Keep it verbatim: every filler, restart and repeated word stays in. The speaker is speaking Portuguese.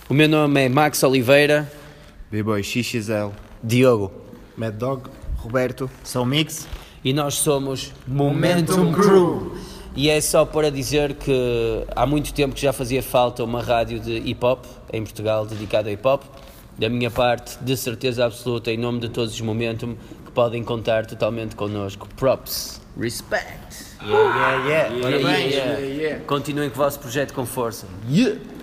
O meu nome é Max Oliveira. B-Boy X X L. Diogo. Mad Dog. Roberto. São Mix. E nós somos Momentum Momentum Crew. E é só para dizer que há muito tempo que já fazia falta uma rádio de hip-hop em Portugal dedicada a hip-hop. Da minha parte, de certeza absoluta, em nome de todos os Momentum, que podem contar totalmente connosco. Props. Respect. Yeah, yeah, yeah. Yeah, Parabéns. yeah, yeah. Continuem com o vosso projeto com força. Yeah.